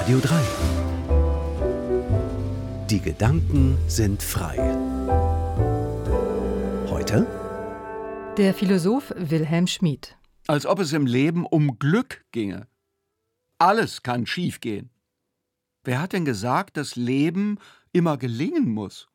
Radio 3. Die Gedanken sind frei. Heute der Philosoph Wilhelm Schmid. Als ob es im Leben um Glück ginge. Alles kann schiefgehen. Wer hat denn gesagt, dass Leben immer gelingen muss?